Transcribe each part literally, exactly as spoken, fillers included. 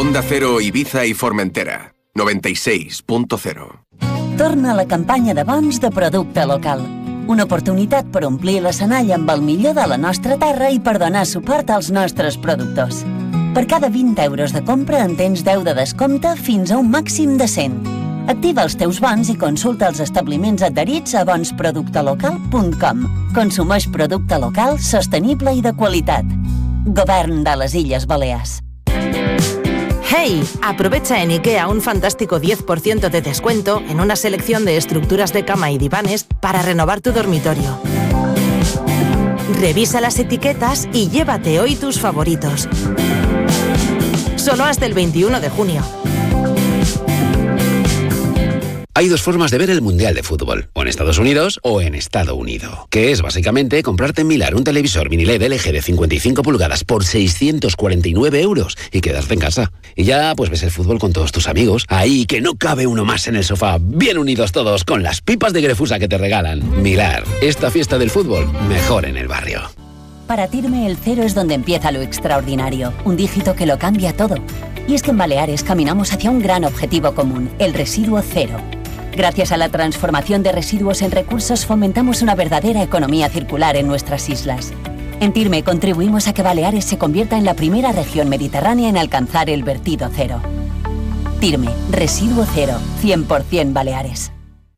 Onda Cero, Ibiza i Formentera. noventa i sis punt zero. Torna a la campanya de bons de producte local. Una oportunitat per omplir l'escenari amb el millor de la nostra terra i per donar suport als nostres productors. Per cada vint euros de compra en tens deu de descompte fins a un màxim de cent. Activa els teus bons i consulta els establiments adherits a bons producte local punt com. Consumeix producte local, sostenible i de qualitat. Govern de les Illes Balears. ¡Hey! Aprovecha en IKEA un fantástico diez por ciento de descuento en una selección de estructuras de cama y divanes para renovar tu dormitorio. Revisa las etiquetas y llévate hoy tus favoritos. Solo hasta el veintiuno de junio. Hay dos formas de ver el Mundial de Fútbol, o en Estados Unidos o en Estado Unido, que es básicamente comprarte en Milar un televisor mini L E D L G de cincuenta y cinco pulgadas por seiscientos cuarenta y nueve euros y quedarte en casa. Y ya pues ves el fútbol con todos tus amigos, ahí que no cabe uno más en el sofá, bien unidos todos con las pipas de Grefusa que te regalan. Milar, esta fiesta del fútbol, mejor en el barrio. Para Tirme el cero es donde empieza lo extraordinario, un dígito que lo cambia todo. Y es que en Baleares caminamos hacia un gran objetivo común, el residuo cero. Gracias a la transformación de residuos en recursos fomentamos una verdadera economía circular en nuestras islas. En Tirme contribuimos a que Baleares se convierta en la primera región mediterránea en alcanzar el vertido cero. Tirme, residuo cero, cien por ciento Baleares.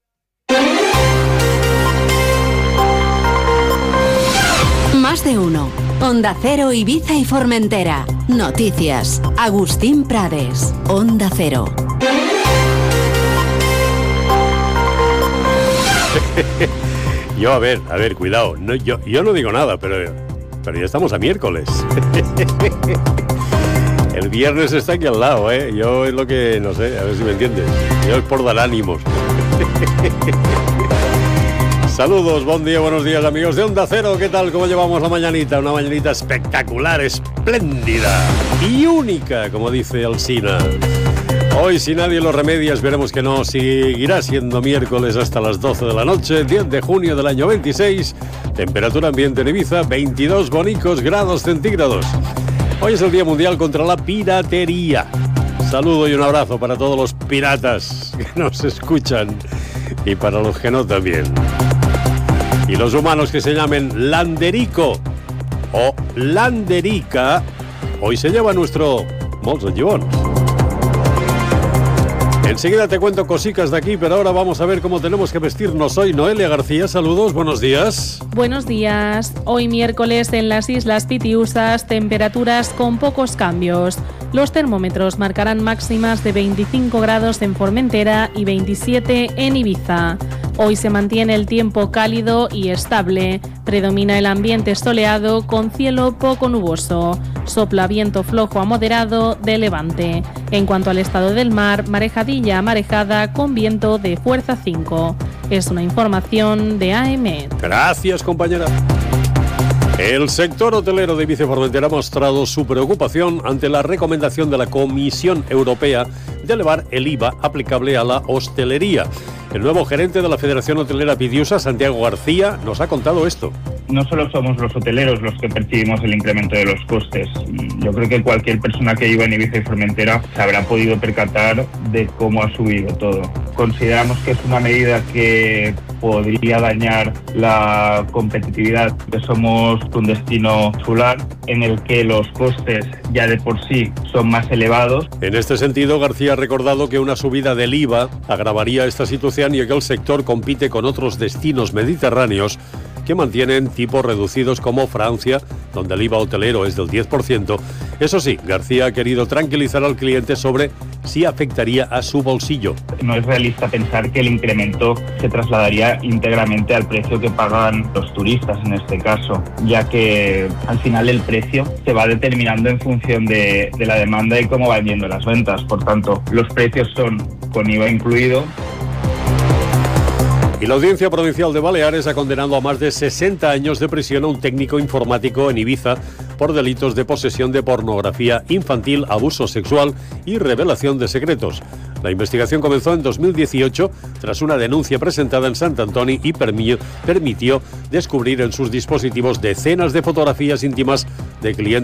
Más de uno. Onda Cero, Ibiza y Formentera. Noticias. Agustín Prades. Onda Cero. Yo, a ver, a ver, cuidado. No, yo, yo no digo nada, pero, pero ya estamos a miércoles. El viernes está aquí al lado, ¿eh? Yo es lo que, no sé, a ver si me entiendes. Yo es por dar ánimos. Saludos, buen día, buenos días, amigos de Onda Cero. ¿Qué tal? ¿Cómo llevamos la mañanita? Una mañanita espectacular, espléndida y única, como dice Alsina. Hoy, si nadie lo remedia, veremos que no, seguirá siendo miércoles hasta las doce de la noche, diez de junio del año veintiséis, temperatura ambiente en Ibiza, veintidós bonicos grados centígrados. Hoy es el Día Mundial contra la Piratería. Saludo y un abrazo para todos los piratas que nos escuchan y para los que no también. Y los humanos que se llamen Landerico o Landerica, hoy se lleva nuestro Molson Gibbons. Enseguida te cuento cositas de aquí, pero ahora vamos a ver cómo tenemos que vestirnos hoy. Noelia García, saludos, buenos días. Buenos días. Hoy miércoles en las Islas Pitiusas, temperaturas con pocos cambios. Los termómetros marcarán máximas de veinticinco grados en Formentera y veintisiete en Ibiza. Hoy se mantiene el tiempo cálido y estable. Predomina el ambiente soleado con cielo poco nuboso. Sopla viento flojo a moderado de levante. En cuanto al estado del mar, marejadilla marejada con viento de fuerza cinco. Es una información de A M. Gracias, compañera. El sector hotelero de Ibiza y Formentera ha mostrado su preocupación ante la recomendación de la Comisión Europea de elevar el I V A aplicable a la hostelería. El nuevo gerente de la Federación Hotelera Pitiusa, Santiago García, nos ha contado esto. No solo somos los hoteleros los que percibimos el incremento de los costes. Yo creo que cualquier persona que viva en Ibiza y Formentera se habrá podido percatar de cómo ha subido todo. Consideramos que es una medida que podría dañar la competitividad, que somos un destino insular en el que los costes ya de por sí son más elevados. En este sentido, García ha recordado que una subida del I V A agravaría esta situación y que el sector compite con otros destinos mediterráneos que mantienen tipos reducidos como Francia, donde el I V A hotelero es del diez por ciento. Eso sí, García ha querido tranquilizar al cliente sobre si afectaría a su bolsillo. No es realista pensar que el incremento se trasladaría íntegramente al precio que pagan los turistas en este caso, ya que al final el precio se va determinando en función de, de la demanda y cómo van yendo las ventas. Por tanto, los precios son con I V A incluido. Y la Audiencia Provincial de Baleares ha condenado a más de sesenta años de prisión a un técnico informático en Ibiza por delitos de posesión de pornografía infantil, abuso sexual y revelación de secretos. La investigación comenzó en dos mil dieciocho tras una denuncia presentada en Sant Antoni y permitió descubrir en sus dispositivos decenas de fotografías íntimas de clientes